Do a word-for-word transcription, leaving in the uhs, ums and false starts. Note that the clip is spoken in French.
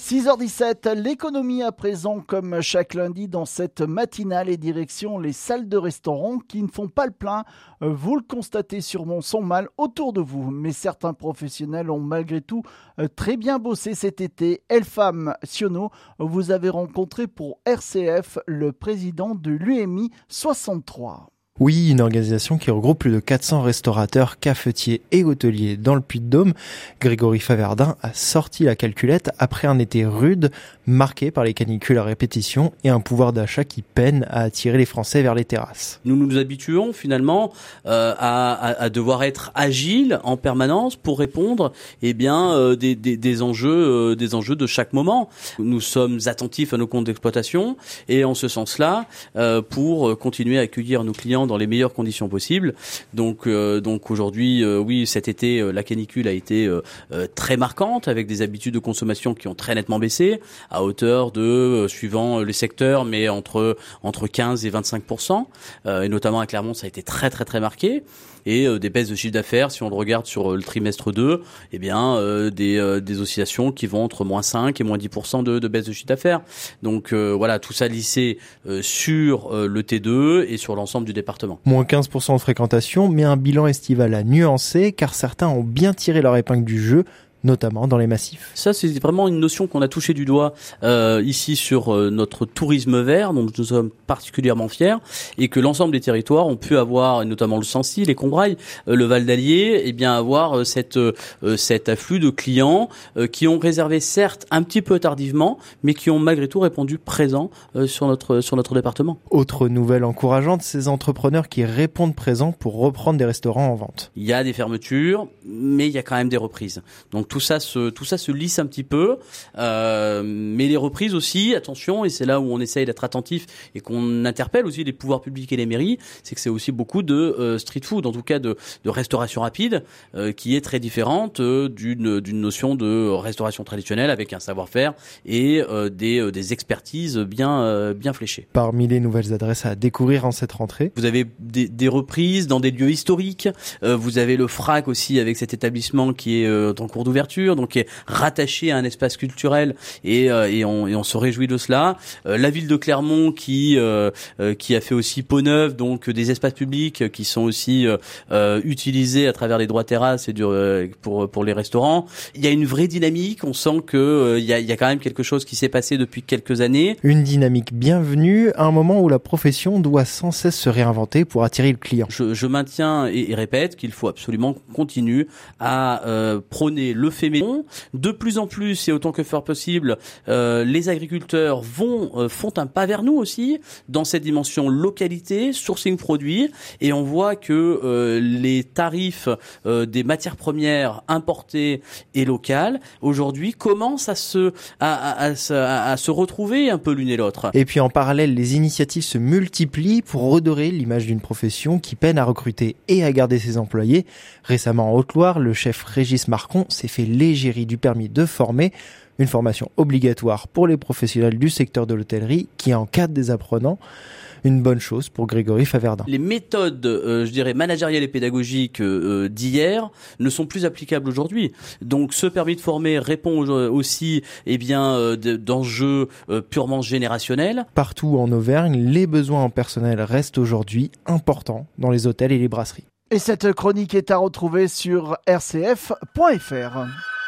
six heures dix-sept, l'économie à présent, comme chaque lundi dans cette matinale, et direction les salles de restaurant qui ne font pas le plein. Vous le constatez sûrement, sont mal autour de vous. Mais certains professionnels ont malgré tout très bien bossé cet été. Elfam Siono, vous avez rencontré pour R C F le président de l'U M I soixante-trois. Oui, une organisation qui regroupe plus de quatre cents restaurateurs, cafetiers et hôteliers dans le Puy-de-Dôme. Grégory Faverdin a sorti la calculette après un été rude, marqué par les canicules à répétition et un pouvoir d'achat qui peine à attirer les Français vers les terrasses. Nous nous habituons finalement euh, à, à, à devoir être agiles en permanence pour répondre eh bien, euh, des, des, des, enjeux, euh, des enjeux de chaque moment. Nous sommes attentifs à nos comptes d'exploitation et en ce sens-là, euh, pour continuer à accueillir nos clients dans les meilleures conditions possibles. Donc, euh, donc aujourd'hui, euh, oui, cet été, euh, la canicule a été euh, euh, très marquante, avec des habitudes de consommation qui ont très nettement baissé, à hauteur de, euh, suivant les secteurs, mais entre entre quinze et vingt-cinq pour cent. Euh, et notamment à Clermont, ça a été très très très marqué. Et euh, des baisses de chiffre d'affaires, si on le regarde sur euh, le trimestre deux, eh bien euh, des euh, des oscillations qui vont entre moins cinq et moins dix pour cent de, de baisse de chiffre d'affaires. Donc euh, voilà, tout ça lissé euh, sur euh, le T deux et sur l'ensemble du département. Moins quinze pour cent de fréquentation, mais un bilan estival à nuancer, car certains ont bien tiré leur épingle du jeu, notamment dans les massifs. Ça, c'est vraiment une notion qu'on a touché du doigt euh, ici sur euh, notre tourisme vert, dont nous sommes particulièrement fiers, et que l'ensemble des territoires ont pu avoir, et notamment le Sancy, les Combrailles, euh, le Val d'Allier, eh bien avoir euh, cette euh, cet afflux de clients euh, qui ont réservé certes un petit peu tardivement, mais qui ont malgré tout répondu présent euh, sur notre sur notre département. Autre nouvelle encourageante, ces entrepreneurs qui répondent présents pour reprendre des restaurants en vente. Il y a des fermetures, mais il y a quand même des reprises. Donc tout ça se tout ça se lisse un petit peu, euh, mais les reprises aussi, attention, et c'est là où on essaye d'être attentif et qu'on interpelle aussi les pouvoirs publics et les mairies, c'est que c'est aussi beaucoup de euh, street food, en tout cas de, de restauration rapide, euh, qui est très différente euh, d'une d'une notion de restauration traditionnelle avec un savoir-faire et euh, des euh, des expertises bien euh, bien fléchées. Parmi les nouvelles adresses à découvrir en cette rentrée, vous avez des, des reprises dans des lieux historiques, euh, vous avez le Frac aussi avec cet établissement qui est euh, en cours d'ouverture, donc qui est rattaché à un espace culturel et, euh, et, on, et on se réjouit de cela. Euh, la ville de Clermont qui euh, euh, qui a fait aussi peau neuve, donc des espaces publics qui sont aussi euh, euh, utilisés à travers les droits terrasses et du, euh, pour pour les restaurants. Il y a une vraie dynamique, on sent que euh, il y a il y a quand même quelque chose qui s'est passé depuis quelques années. Une dynamique bienvenue à un moment où la profession doit sans cesse se réinventer pour attirer le client. Je, je maintiens et, et répète qu'il faut absolument qu'on continue à euh, prôner le féminin. De plus en plus, et autant que faire possible, euh, les agriculteurs vont euh, font un pas vers nous aussi dans cette dimension localité, sourcing produit, et on voit que euh, les tarifs euh, des matières premières importées et locales aujourd'hui commencent à se à, à, à, à se retrouver un peu l'une et l'autre. Et puis en parallèle, les initiatives se multiplient pour redorer l'image d'une profession qui peine à recruter et à garder ses employés. Récemment en Haute-Loire, le chef Régis Marcon s'est fait l'égérie du permis de former, une formation obligatoire pour les professionnels du secteur de l'hôtellerie qui encadrent des apprenants. Une bonne chose pour Grégory Faverdin. Les méthodes, euh, je dirais, managériales et pédagogiques euh, d'hier ne sont plus applicables aujourd'hui. Donc, ce permis de former répond aussi, eh bien, euh, d'enjeux euh, purement générationnels. Partout en Auvergne, les besoins en personnel restent aujourd'hui importants dans les hôtels et les brasseries. Et cette chronique est à retrouver sur r c f point f r.